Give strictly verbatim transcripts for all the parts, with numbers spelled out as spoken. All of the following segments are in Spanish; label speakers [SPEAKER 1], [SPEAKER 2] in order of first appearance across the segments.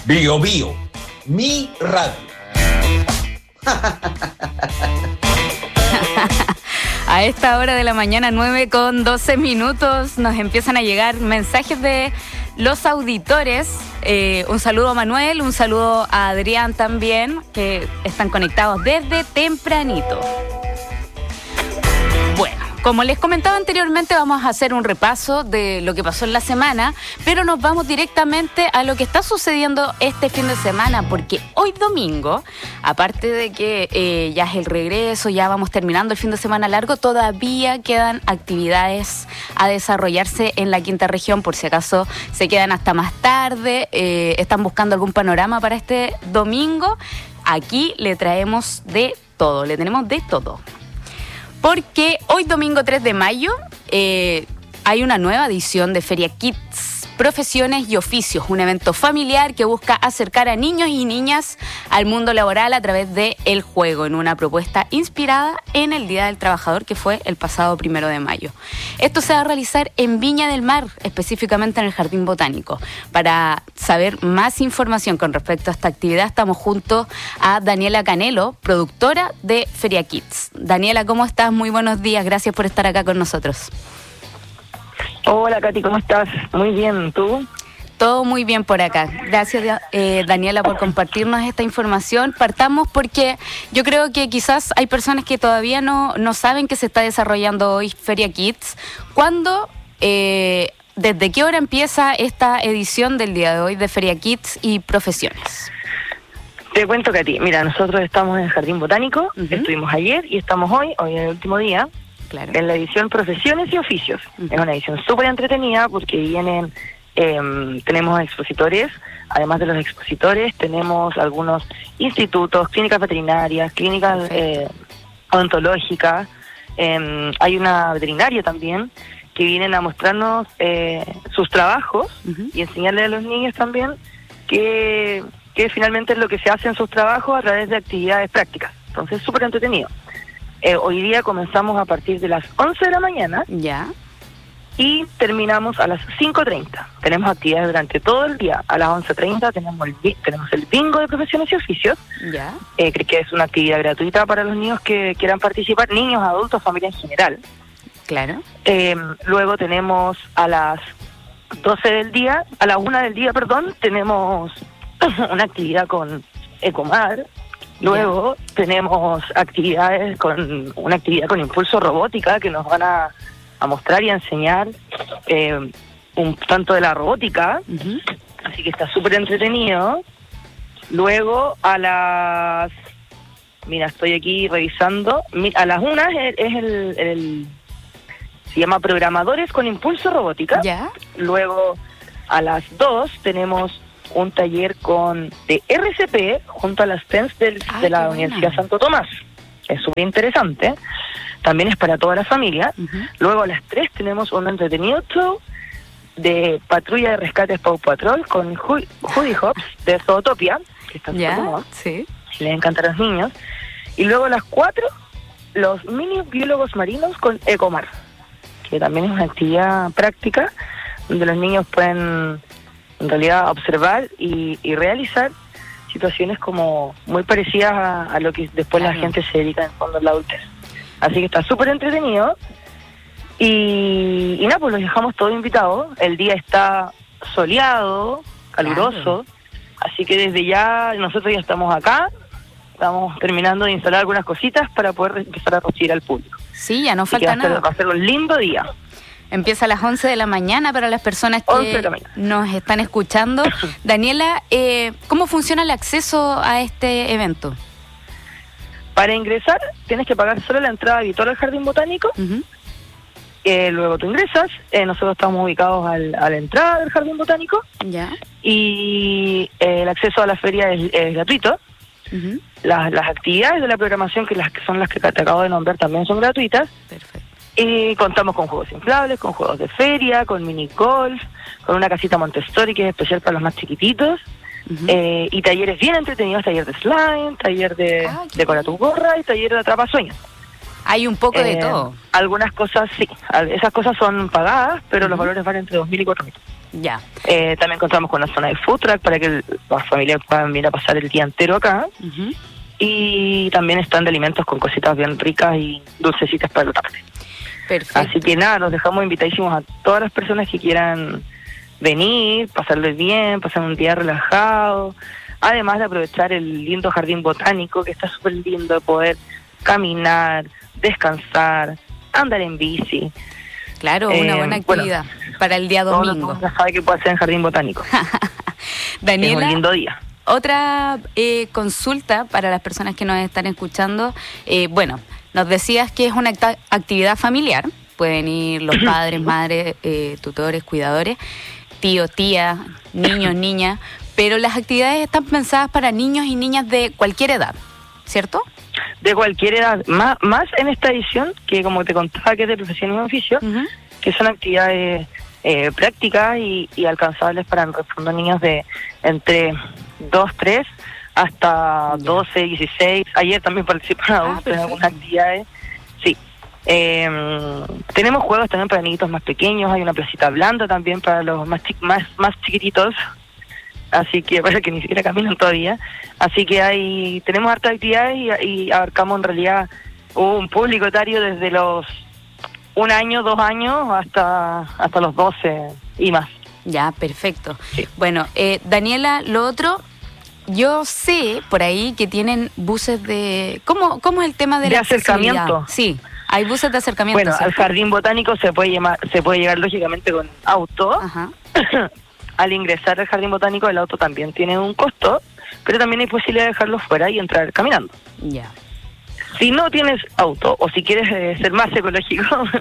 [SPEAKER 1] Bio Bio, mi radio.
[SPEAKER 2] A esta hora de la mañana, nueve con doce minutos, nos empiezan a llegar mensajes de los auditores. Eh, un saludo a Manuel, un saludo a Adrián también, que están conectados desde tempranito. Bueno, como les comentaba anteriormente, vamos a hacer un repaso de lo que pasó en la semana, pero nos vamos directamente a lo que está sucediendo este fin de semana, porque hoy domingo, aparte de que eh, ya es el regreso, ya vamos terminando el fin de semana largo, todavía quedan actividades a desarrollarse en la quinta región, por si acaso se quedan hasta más tarde, eh, están buscando algún panorama para este domingo. Aquí le traemos de todo, le tenemos de todo. Porque hoy domingo tres de mayo eh, hay una nueva edición de Feria Kids, Profesiones y Oficios, un evento familiar que busca acercar a niños y niñas al mundo laboral a través del juego, en una propuesta inspirada en el Día del Trabajador, que fue el pasado primero de mayo. Esto se va a realizar en Viña del Mar, específicamente en el Jardín Botánico. Para saber más información con respecto a esta actividad, estamos junto a Daniela Canelo, productora de Feria Kids. Daniela, ¿cómo estás? Muy buenos días, gracias por estar acá con nosotros.
[SPEAKER 3] Hola, Katy, ¿cómo estás? Muy bien, ¿tú?
[SPEAKER 2] Todo muy bien por acá. Gracias, eh, Daniela, por compartirnos esta información. Partamos porque yo creo que quizás hay personas que todavía no, no saben que se está desarrollando hoy Feria Kids. ¿Cuándo, eh, desde qué hora empieza esta edición del día de hoy de Feria Kids y Profesiones?
[SPEAKER 3] Te cuento, Katy. Mira, nosotros estamos en el Jardín Botánico, uh-huh. Estuvimos ayer y estamos hoy, hoy es el último día. Claro. En la edición Profesiones y Oficios. Uh-huh. Es una edición súper entretenida porque vienen, eh, tenemos expositores, además de los expositores, tenemos algunos institutos, clínicas veterinarias, clínicas eh, odontológicas, eh, hay una veterinaria también, que vienen a mostrarnos eh, sus trabajos uh-huh. y enseñarle a los niños también que, que finalmente es lo que se hace en sus trabajos a través de actividades prácticas. Entonces es súper entretenido. Eh, hoy día comenzamos a partir de las once de la mañana
[SPEAKER 2] ya
[SPEAKER 3] y terminamos a las cinco treinta. Tenemos actividades durante todo el día. A las once treinta tenemos el, tenemos el bingo de profesiones y oficios,
[SPEAKER 2] ya
[SPEAKER 3] eh, que es una actividad gratuita para los niños que quieran participar, niños, adultos, familia en general.
[SPEAKER 2] Claro.
[SPEAKER 3] Eh, luego tenemos a las doce del día, a la una del día, perdón, tenemos una actividad con Ecomar. Luego yeah. tenemos actividades con una actividad con impulso robótica que nos van a, a mostrar y a enseñar eh, un tanto de la robótica, uh-huh. así que está súper entretenido. Luego a las, mira, estoy aquí revisando, a las una es, es el, el, se llama Programadores con Impulso Robótica.
[SPEAKER 2] Yeah.
[SPEAKER 3] Luego a las dos tenemos un taller con de R C P junto a las T E N S del,
[SPEAKER 2] ah,
[SPEAKER 3] de la Universidad Santo Tomás. Es súper interesante. También es para toda la familia. Uh-huh. Luego a las tres tenemos un entretenido show de Patrulla de Rescates Paw Patrol con Judy Hobbs de Zootopia, que está súper
[SPEAKER 2] yeah, sí.
[SPEAKER 3] Les encanta a los niños. Y luego a las cuatro, los mini biólogos marinos con Ecomar, que también es una actividad práctica donde los niños pueden en realidad observar y, y realizar situaciones como muy parecidas a, a lo que después claro. la gente se dedica en fondo en la adultez. Así que está súper entretenido y, y nada, pues los dejamos todos invitados. El día está soleado, caluroso, claro. así que desde ya nosotros ya estamos acá, estamos terminando de instalar algunas cositas para poder empezar a recibir al público.
[SPEAKER 2] Sí, ya no falta
[SPEAKER 3] va
[SPEAKER 2] nada.
[SPEAKER 3] A ser, va a ser un lindo día.
[SPEAKER 2] Empieza a las once de la mañana para las personas que nos están escuchando. Daniela, eh, ¿cómo funciona el acceso a este evento?
[SPEAKER 3] Para ingresar tienes que pagar solo la entrada habitual al Jardín Botánico. Uh-huh. Eh, luego tú ingresas. Eh, nosotros estamos ubicados al, a la entrada del Jardín Botánico.
[SPEAKER 2] Ya.
[SPEAKER 3] Y eh, el acceso a la feria es, es gratuito. Uh-huh. Las, las actividades de la programación, que las que son las que te acabo de nombrar, también son gratuitas.
[SPEAKER 2] Perfecto.
[SPEAKER 3] Y contamos con juegos inflables, con juegos de feria, con mini golf, con una casita Montessori que es especial para los más chiquititos, uh-huh. eh, y talleres bien entretenidos, taller de slime, taller de ah, decora tu gorra y taller de atrapasueños.
[SPEAKER 2] Hay un poco eh, de todo.
[SPEAKER 3] Algunas cosas sí, esas cosas son pagadas, pero uh-huh. los valores van entre dos mil y cuatro mil.
[SPEAKER 2] Ya.
[SPEAKER 3] Eh, también contamos con una zona de food truck para que las familias puedan venir a pasar el día entero acá.
[SPEAKER 2] Uh-huh.
[SPEAKER 3] Y también están de alimentos con cositas bien ricas y dulcecitas para la tarde.
[SPEAKER 2] Perfecto.
[SPEAKER 3] Así que nada, nos dejamos invitadísimos a todas las personas que quieran venir, pasarlo bien, pasar un día relajado, además de aprovechar el lindo jardín botánico, que está súper lindo, de poder caminar, descansar, andar en bici.
[SPEAKER 2] Claro, una
[SPEAKER 3] eh,
[SPEAKER 2] buena actividad bueno, para el día domingo.
[SPEAKER 3] Todo ya sabe que puede hacer en jardín botánico.
[SPEAKER 2] Daniela,
[SPEAKER 3] es un lindo día.
[SPEAKER 2] Otra eh, consulta para las personas que nos están escuchando. Eh, bueno, nos decías que es una act- actividad familiar. Pueden ir los padres, madres, eh, tutores, cuidadores, tío, tía, niños, niñas. Pero las actividades están pensadas para niños y niñas de cualquier edad, ¿cierto?
[SPEAKER 3] De cualquier edad. Más, más en esta edición, que como te contaba, que es de profesión y oficio, uh-huh. que son actividades eh, prácticas y, y alcanzables para en el fondo niños de entre dos, tres hasta yeah. doce, dieciséis. Ayer también participaron adultos ah, en algunas actividades. Sí. Eh, tenemos juegos también para niñitos más pequeños. Hay una placita blanda también para los más chi- más, más chiquititos. Así que parece que ni siquiera caminan todavía. Así que hay tenemos hartas actividades y, y abarcamos en realidad un público etario desde los un año, dos años hasta hasta los doce y más.
[SPEAKER 2] Ya, perfecto.
[SPEAKER 3] Sí.
[SPEAKER 2] Bueno, eh, Daniela, lo otro, yo sé por ahí que tienen buses de... ¿Cómo, cómo es el tema de,
[SPEAKER 3] de
[SPEAKER 2] la
[SPEAKER 3] acercamiento?
[SPEAKER 2] Sí, hay buses de acercamiento.
[SPEAKER 3] Bueno, ¿cierto? Al jardín botánico se puede llamar, se puede llegar lógicamente con auto.
[SPEAKER 2] Ajá.
[SPEAKER 3] Al ingresar al jardín botánico, el auto también tiene un costo, pero también hay posibilidad de dejarlo fuera y entrar caminando.
[SPEAKER 2] Ya.
[SPEAKER 3] Si no tienes auto o si quieres eh, ser más ecológico,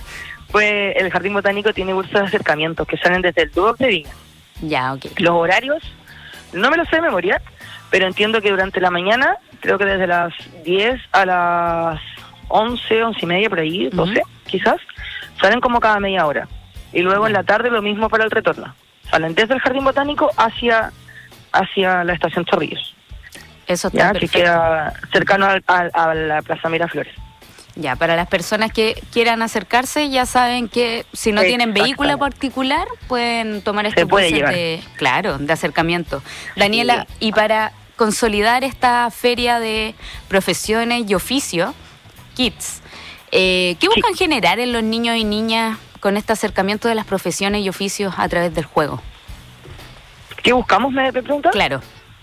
[SPEAKER 3] pues el jardín botánico tiene buses de acercamiento que salen desde el Duoc de Viña.
[SPEAKER 2] Ya, ok.
[SPEAKER 3] Los horarios, no me los sé de memoria, pero entiendo que durante la mañana, creo que desde las diez a las once, once y media, por ahí, doce, uh-huh. quizás, salen como cada media hora. Y luego uh-huh. en la tarde lo mismo para el retorno. Salen desde el jardín botánico hacia hacia la estación Chorrillos.
[SPEAKER 2] Eso está
[SPEAKER 3] ya,
[SPEAKER 2] perfecto.
[SPEAKER 3] Que queda cercano a, a, a la Plaza Miraflores.
[SPEAKER 2] Ya, para las personas que quieran acercarse, ya saben que si no tienen vehículo particular, pueden tomar estos buses de, claro, de acercamiento. Daniela, sí. Y para consolidar esta feria de profesiones y oficios, Kids, eh, ¿qué buscan sí. generar en los niños y niñas con este acercamiento de las profesiones y oficios a través del juego?
[SPEAKER 3] ¿Qué buscamos, me preguntas?
[SPEAKER 2] Claro.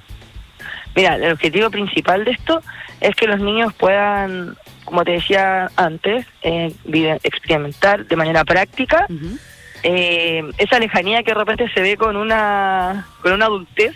[SPEAKER 3] Mira, el objetivo principal de esto es que los niños puedan, como te decía antes, eh, experimentar de manera práctica uh-huh. eh, esa lejanía que de repente se ve con una con una adultez,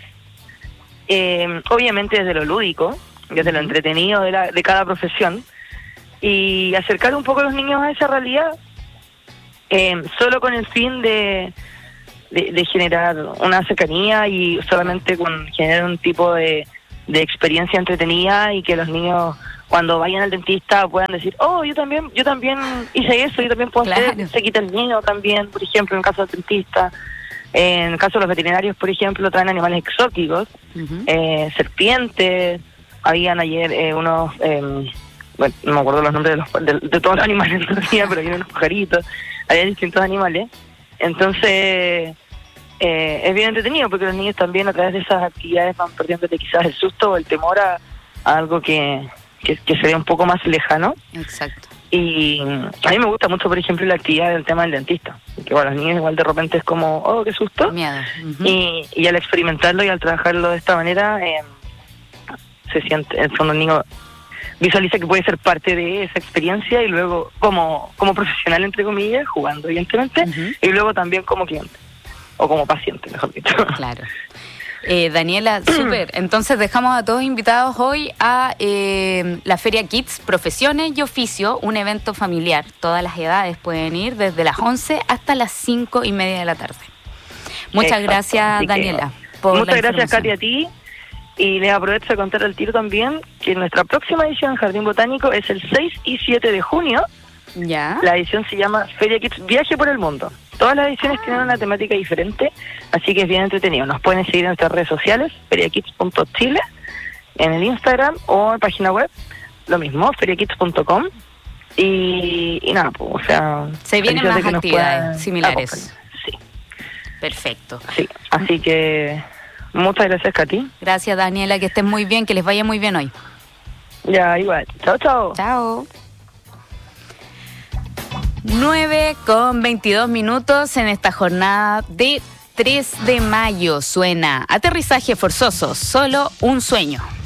[SPEAKER 3] eh, obviamente desde lo lúdico, desde uh-huh. lo entretenido de, la, de cada profesión, y acercar un poco a los niños a esa realidad, eh, solo con el fin de, de, de generar una cercanía y solamente con generar un tipo de de experiencia entretenida y que los niños cuando vayan al dentista puedan decir, oh, yo también yo también hice eso, yo también puedo
[SPEAKER 2] claro.
[SPEAKER 3] hacer, se quita el niño también, por ejemplo, en el caso del dentista. En el caso de los veterinarios, por ejemplo, traen animales exóticos, uh-huh. eh, serpientes, habían ayer eh, unos, eh, bueno, no me acuerdo los nombres de, los, de, de todos los animales en realidad, pero había unos pajaritos, había distintos animales. Entonces... Eh, es bien entretenido porque los niños también a través de esas actividades van perdiendo quizás el susto o el temor a, a algo que, que, que se ve un poco más lejano.
[SPEAKER 2] Exacto.
[SPEAKER 3] Y a mí me gusta mucho, por ejemplo, la actividad del tema del dentista, que para los niños igual de repente es como, oh, qué susto.
[SPEAKER 2] Miedo. Uh-huh.
[SPEAKER 3] Y, y al experimentarlo y al trabajarlo de esta manera, eh, se siente, en el fondo el niño visualiza que puede ser parte de esa experiencia y luego como, como profesional, entre comillas, jugando evidentemente, uh-huh. y luego también como cliente. O como paciente, mejor dicho.
[SPEAKER 2] Claro. Eh, Daniela, súper. Entonces dejamos a todos invitados hoy a eh, la Feria Kids, Profesiones y Oficio, un evento familiar. Todas las edades pueden ir, desde las once hasta las cinco y media de la tarde. Muchas Exacto. gracias, Así Daniela.
[SPEAKER 3] Por muchas gracias, Katy, a ti. Y les aprovecho de contar al tiro también que nuestra próxima edición en Jardín Botánico es el seis y siete de junio.
[SPEAKER 2] Ya.
[SPEAKER 3] La edición se llama Feria Kids Viaje por el Mundo. Todas las ediciones ah. tienen una temática diferente, así que es bien entretenido. Nos pueden seguir en nuestras redes sociales, feriakids punto chile, en el Instagram o en la página web, lo mismo, feriakids punto com. Y, y nada, pues, o sea...
[SPEAKER 2] Se vienen más actividades similares.
[SPEAKER 3] Sí.
[SPEAKER 2] Perfecto.
[SPEAKER 3] Sí, así que muchas gracias, Katy.
[SPEAKER 2] Gracias, Daniela, que estén muy bien, que les vaya muy bien hoy.
[SPEAKER 3] Ya, igual. Chao, chao.
[SPEAKER 2] Chao. nueve con veintidós minutos en esta jornada de tres de mayo. Suena Aterrizaje Forzoso, solo un sueño.